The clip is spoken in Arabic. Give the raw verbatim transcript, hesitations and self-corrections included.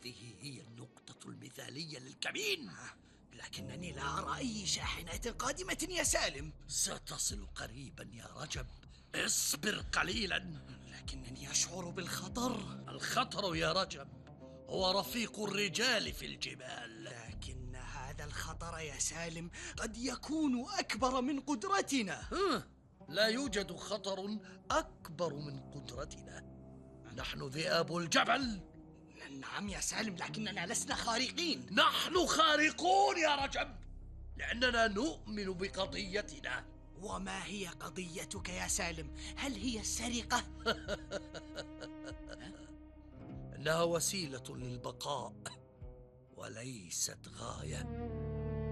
هذه هي النقطة المثالية للكمين. لكنني لا أرى أي شاحنات قادمة يا سالم. ستصل قريبا يا رجب، اصبر قليلا. لكنني أشعر بالخطر. الخطر يا رجب هو رفيق الرجال في الجبال. لكن هذا الخطر يا سالم قد يكون أكبر من قدرتنا. ها، لا يوجد خطر أكبر من قدرتنا. نحن ذئاب الجبل. نعم يا سالم، لكننا لسنا خارقين. نحن خارقون يا رجب، لأننا نؤمن بقضيتنا. وما هي قضيتك يا سالم؟ هل هي السرقة؟ إنها وسيلة للبقاء وليست غاية.